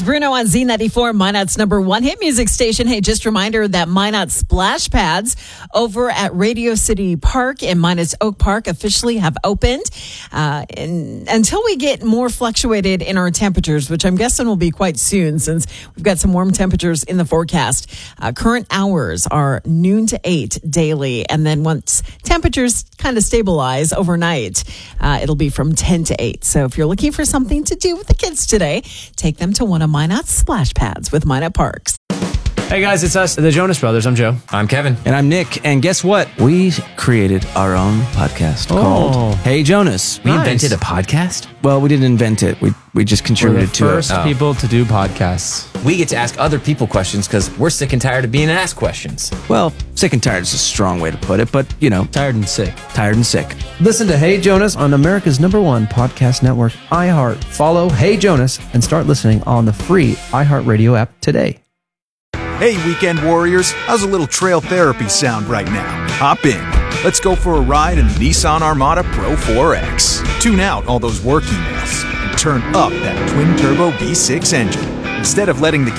Bruno on Z94, Minot's number one hit music station. Hey, just a reminder that Minot splash pads over at Radio City Park in Minot's Oak Park officially have opened. And until we get more fluctuated in our temperatures, which I'm guessing will be quite soon since we've got some warm temperatures in the forecast. Current hours are noon to 8 daily. And then once temperatures kind of stabilize overnight, it'll be from 10 to 8. So if you're looking for something to do with the kids today, take them to one of Minot's splash pads with Minot Parks. Hey guys, it's us, the Jonas Brothers. I'm Joe. I'm Kevin. And I'm Nick. And guess what? We created our own podcast called Hey Jonas. We invented a podcast? Well, we didn't invent it. We just contributed to it. We're the first people to do podcasts. We get to ask other people questions because we're sick and tired of being asked questions. Well, sick and tired is a strong way to put it, but, you know. Tired and sick. Tired and sick. Listen to Hey Jonas on America's #1 podcast network, iHeart. Follow Hey Jonas and start listening on the free iHeartRadio app today. Hey, weekend warriors, how's a little trail therapy sound right now? Hop in. Let's go for a ride in the Nissan Armada Pro 4X. Tune out all those work emails and turn up that twin-turbo V6 engine. Instead of letting the